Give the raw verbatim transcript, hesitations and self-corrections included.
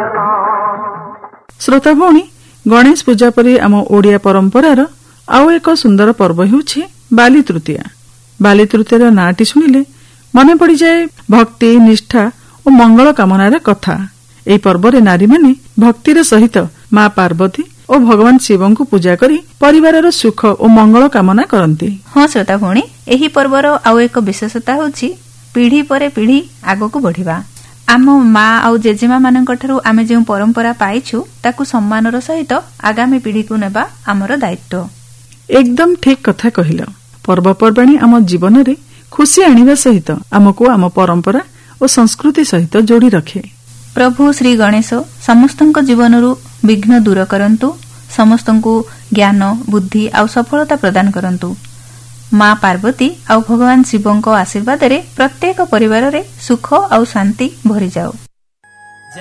श्रोता भौणी, गणेश पूजा परी आम ओडिया परंपरार आउ एक सुंदर पर्व हेउछि बाली तृतीया। बाली तृतीयार नाटी शुणिले मन पड़ जाए भक्ति, निष्ठा और मंगल कामनार कथा। एही पर्वरे नारी माने भक्तिर सहित माँ पार्वती और भगवान शिव को पूजा करी परिवारर सुख और मंगल कामना करती। हाँ श्रोता भौणी, एही पर्वर आउ एक विशेषता होछि पीढ़ी परे पीढ़ी आगकू बढ़िबा। आम माँ आउ जेजेमा मानक ठारू आमे जो परंपरा पाइछु ताकू सम्मानर सहित आगामी पीढ़ी को नेबा आमर दायित्व। एकदम ठीक कथा कहिल। पर्वपर्वाणी आम जीवन रे खुशी आनिबा सहित आमको आम परंपरा और संस्कृति सहित जोड़ी रखे। प्रभु श्री गणेश समस्तଙ୍କ जीवनरू विघ्न दूर करंतु, समस्तଙ୍କୁ ज्ञान, बुद्धि आउ सफलता प्रदान करंतु। माँ पार्वती आउ भगवान शिवଙ୍କ आशीर्वाद रे प्रत्येक परिवार रे सुख आउ शांति भरी जाऊ।